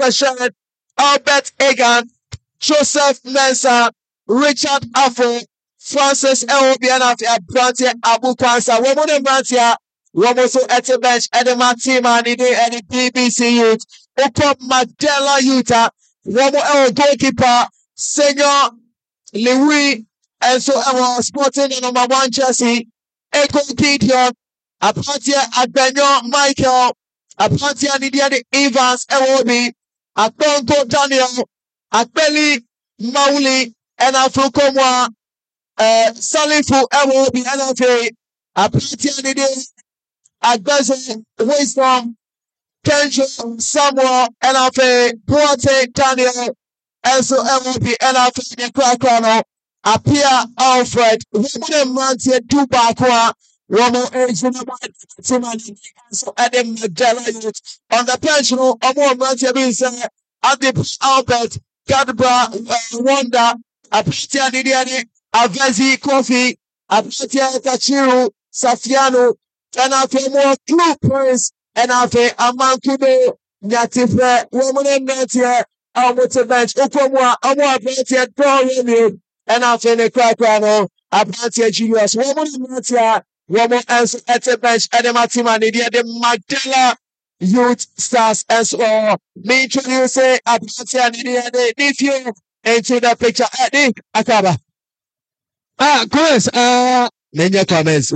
Bashad, Albert Egan, Joseph Mensah, Richard Afo, Francis Eobiana, Brantia Abu Kwanza, Woman Brantia, Romoso at the bench, Edema Tima, and the BBC Youth, Okop Mandela Utah, Romo El goalkeeper, Senior Louis, and so our sporting the number 1 Chelsea, Eko Gideon, Apantia Adbenyo Michael, Apantia Nidiane Evans Ewobi, Atonto Daniel, Akbeli Mauli, and Afrokomwa, Salifu Ewobi, NFA, Apantia Nidiane, Adbeze Wisdom, Kenjo Samuel, NFA, Boate Daniel, and so Ewobi, NFA, the Crackano, Apia Alfred, Women Mantia Dubakwa, Romo Timani, so Adam Mandela Youth on the pensional, Omo Mantia Bisa, Adip Albert, Gadbra, Wanda, Apatia Nidiani, Avezi Kofi, Apatia Tachiru, Safiano, and after more clue prince, and after Amankube, Natife, Woman Mantia, Alberta Bench, Okomwa, Omo Apatia, Dorian. And after the Crackano, Apantia Julius, Woman Matia, Woman as at the bench, Adematima, the Mandela Youth Stars, as well. Me introduce Apantia, the nephew into the picture. Eddie Akaba. Chris, many comments.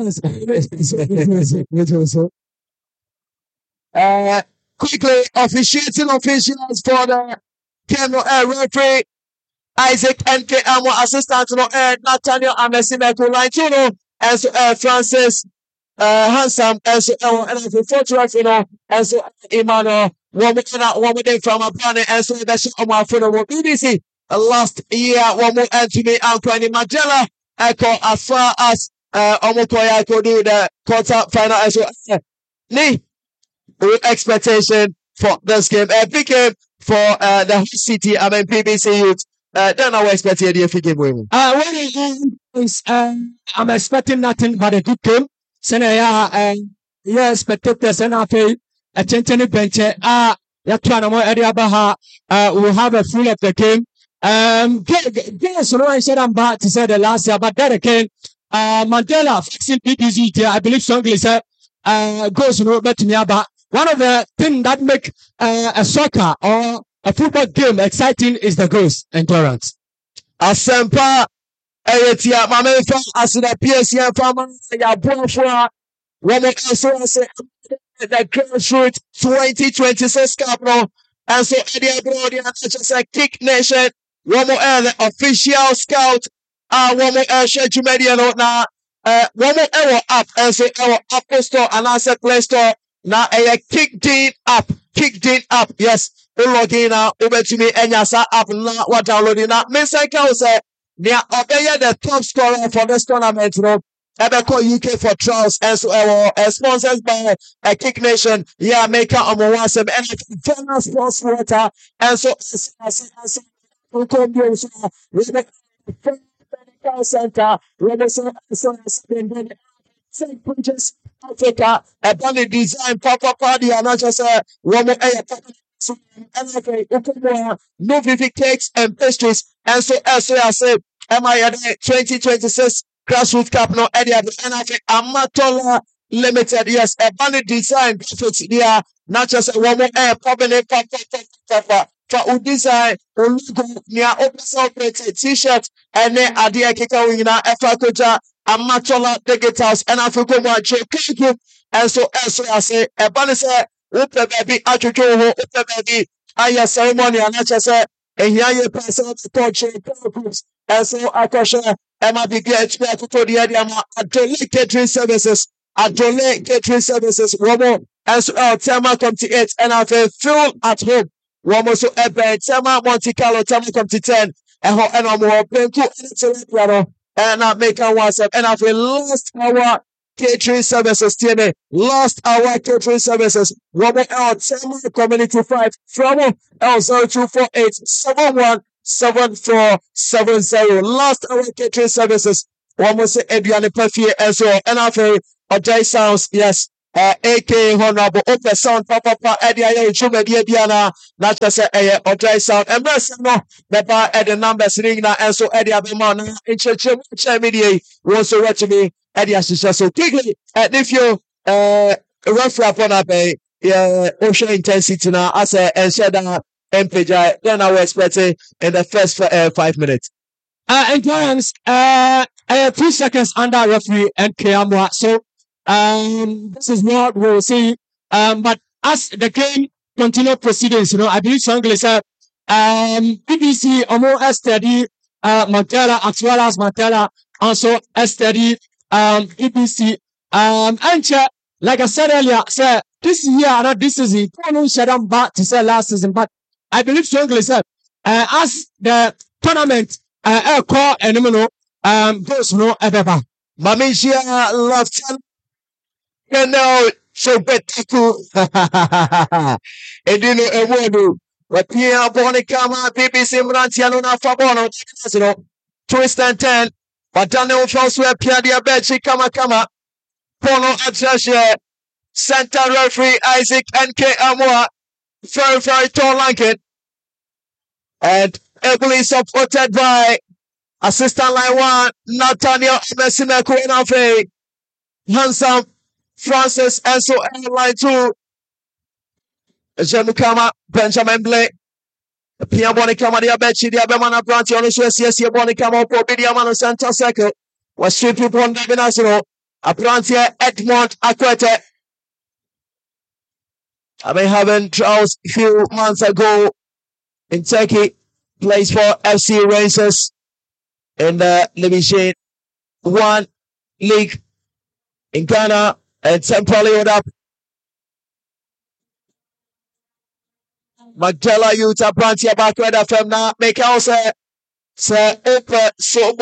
Quickly, officiating officials for the Kano referee. Isaac NK Amo assistant no Nathaniel Amesimeko line 2 no and so Francis Handsome and so and for photograph you know and so Emmanuel one day from a planet and so that's on my phone BBC last year one more Anthony Anthony Mandela echo as far as Omokoya could do the quarter final as well with expectation for this game big game for the whole city BBC Youth. Then I was expecting a free game winning. I'm expecting nothing but a good game. Senaya, spectators and after a tension bench. Yatrano area Baha will have a full of the game. Yes, I said I'm bad to say the last year, but then again, Mandela fixing BBC, I believe strongly said, goes Robert Nyaba. One of the things that make a soccer or a football game exciting is the goals endurance. Asempa Eyetia Mamefa as the PSN farmer ya Bonfwa when the grassroots 2026 cup no and so Eddie Brody and just a Kick Nation Romo the official scout Romo schedule media no na Romo our app and so our Apple Store and Asset Play Store na Kicked in app yes. Login over to me and yasa app na what downloading na me say say they are the top scorer for this tournament no Ebeko UK for trials and so sponsors by Kick Nation maker on WhatsApp and Fana Sports Water and so Medical Center St. Bridges Africa a bunny design Papa Party and not just Romo no vivid cakes and pastries and so I say MIA 2026 grassroots cup no area the NFL Amatola Limited yes a bunny design graphics there not just a Romo probably for design logo near open operated t-shirt and then Adia Kika Wina Efakoja Amatola Digitals and Africa Joe and so I say a bunny say Upe baby, Achucho, Upe baby, Aya ceremony, and I just say, and here you pass out the torch groups, and so I can share, and I be glad to the idea of catering services, Romo, and so Tama come to 8, and I feel full at home, Romo so Ebe, Tama Monte Carlo, Tama come to 10, and I'm more playing 2 and I make a WhatsApp, and I feel lost our catering services, TNA, lost our catering services. Robert L. Tama Community 5 from L0248 717470. Lost our catering services. Almost Ediane Perfie as well. And after Ojai Sounds, yes. AK Honorable Open Sound Papa Eddie Ayo Chuma Diana Nacha say or dry sound and rest no Beba at the numbers ring na and so Eddie Abemana in church media was so watch me Eddie Ashisha so quickly if you rough rap on a bay ocean intensity now as a and share that MPJ then I was expecting in the first 5 minutes. Endurance 3 seconds under referee and Kayamwa. So this is what we'll see. But as the game continue proceedings, I believe strongly sir, BBC almost steady Montella as well as Montella also steady BBC and like I said earlier, sir, this year not this season, don't shut them back to say last season, but I believe strongly sir, as the tournament call and goes no ever. Mamishia left so betiku edino ewodu wapia boni kama BBC Mrantiano na fabono twist and turn but Daniel Foswe pia dia bechi kama Pono Atrashe center referee Isaac NK Amwa very tall Lankin and ably supported by assistant line 1 Nathaniel Messimeku Inafe handsome Francis and so line 2 Jemukama Benjamin Blake Pia Bonicama dia bechi dia bemana branti on so Bonicama po bidia mano center circle was street people on Benasino a branti Edmond Akwete I may have trials a few months ago in Turkey plays for FC Rangers in the Division 1 league in Ghana and temporarily hold up Magdala Utah Brantia backward FM now make also say open so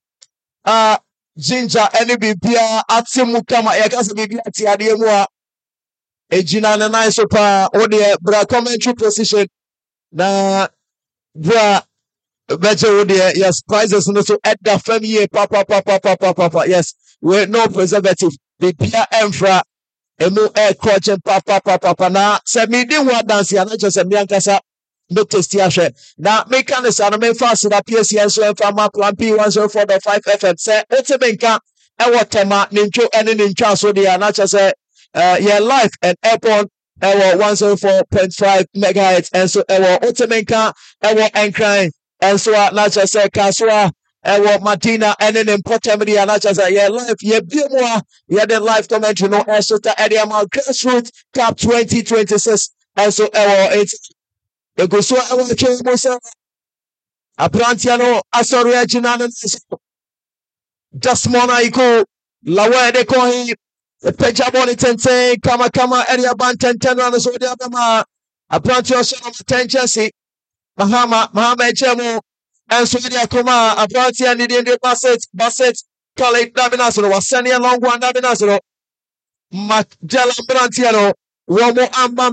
ginger any bibia atimu kama yakasa bibia tiade mu a ejina na nice pa ode bra commentary position na bra better ode yes prizes no so at the family papa yes with no preservative bibia emfra emu coaching papa na se me di ho dance ya na je se me ankasa no test ahwe na mechanics and me fast na PSN so emfa ma plan P104.5 FM se otebenka e wotema nincho ene nincho so dia na che se yeah live and airport 104.5 megahertz and so otebenka enkran and so na che se kasura Martina and an important media not as a live ye be more the live commentary no Esther Ediamal Grassroots Cup 2026 and so it's a go so I want to a Brantiano Asoria Ginan just mona iko lawa de coin the peja bonitente kama area banten on the sodia bama a Brantio son attention see Mahama Chemo and so they come a party and the Bassett Khalid Nabinasoro was sending a long one Nabinasoro Magdala Brantiano Romo Ambam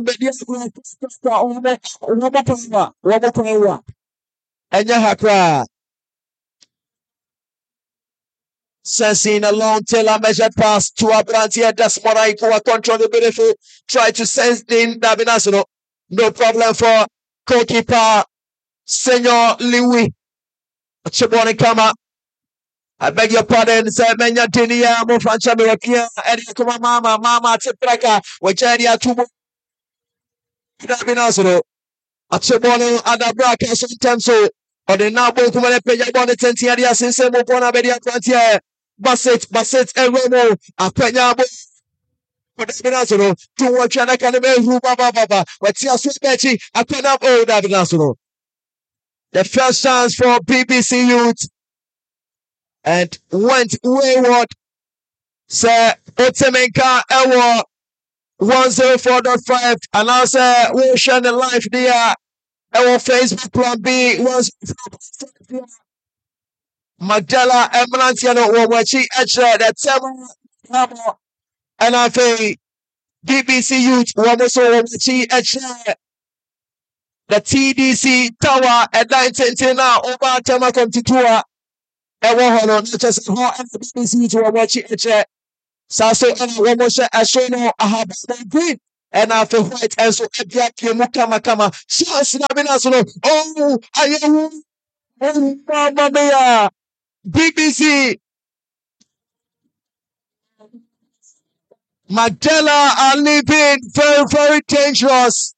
Romo and Yahakra sensing a long tail a measured pass to a Brantia Desmona for a control the beautiful try to sense in Nabinasoro no problem for goalkeeper Senor Liwi Chiboni Kama. I beg your pardon, say Menya Dinia, Mo Francha Mirapia, Eddie Kuma Mama Tipraka, Wajadia Tubo Nabinasoro. A Chiboni Adabraka sometimes so, or the Nabo Kumane Payabon Tentiadia Sinsemo Pona Bedia Plantia, Bassett, and Romo, a Penyabo. Nabinasoro, to watch an academy, Baba, but see a sweet betty, I put up old Nabinasoro. The first chance for BBC Youth and went wayward. Sir Otemenka Ewa 104.5 and now sir we'll share the live there. Our Facebook plan B was Magdala Emrantiano Wawachi Echa the Temo and I say BBC Youth Wamoso Echa. The TDC Tower at 19 now over Tema Contitua. Ewa Hono, just how BBC to watch it. Saso and Womosha Ashono Ahab green. And after white and so Mukama Kama. Oh, I am Mamma Mia. BBC Magdala are living very, very dangerous.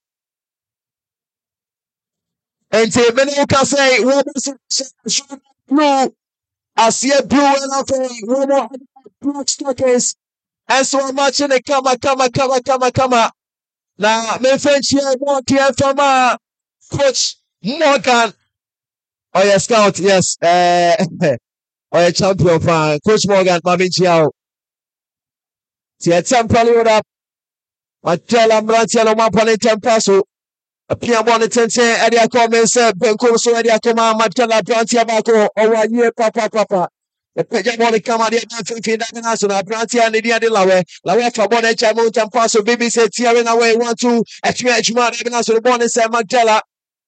And say, many can say, what is blue? I see a blue and I say, what more black stockings. And so much in the come. Now, my friend here, one here from Coach Morgan. Oh, yeah, scout, yes. Oh, yeah, champion fan. Coach Morgan, Mami Chiao. See, temporarily up. Magdala Brantiano Mapane Tempaso. A Pia Bonitente, Edia comments, Benko, so Edia Koma, Magdala Brantia Baco, or 1 year, Papa. The Pejamoni come out the National Brantia and India de Lawe, Lawe for Bonnet, Chamon, Tampaso, Baby said, tearing away 1-2, Extra Juma, even as the Bonnet said Magdala.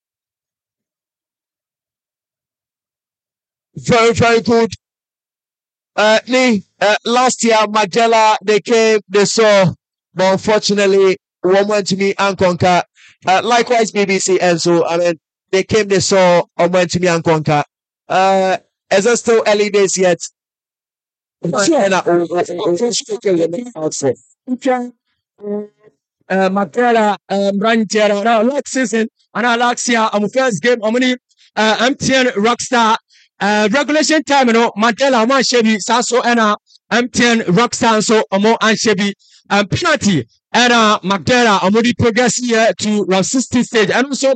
Very, very good. Last year, Magdala, they saw, but unfortunately, one went to me and conquer. Likewise, BBC, and so, I mean, they came, they saw, and went to me and conquer. Is it still early days yet? Magdala, Brantiano, now last season, and Alexia, first game, MTN Rockstar. Regulation time, Magdala, one Chevy, Sasso, and MTN Rockstar, so and Chevy, penalty, and Magdala, Amodi progress here to round 60 stage, and also,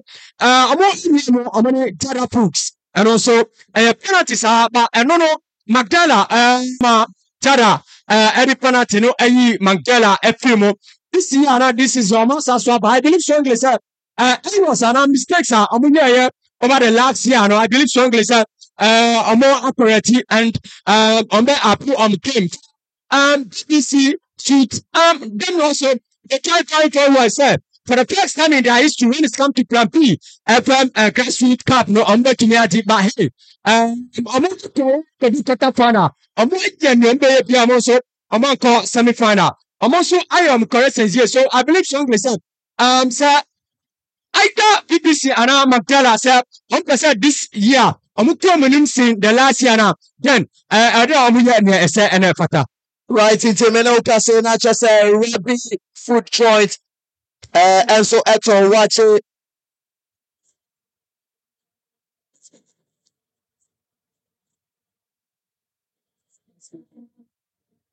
Tada Fuchs, and also, penalties are, but, no, Magdala, Tada, every penalty, no, Magdala, Efimo. This year, this is almost as well, but I believe strongly, sir. It was an mistakes, over the last year, I believe strongly, sir. More accurate and on the apple on the game. BBC should then also the try was said for the first time in their history when it's come to Plan B FM grassroots cup no on the community but hey I'm going to the quarter final I'm going to also call semi final I'm also I am correct here so I believe strongly sir sir either BBC and Magdala said this year the last year now. Then I don't say any fata. Right into Menoka say not just a rabbi food joint and so watch it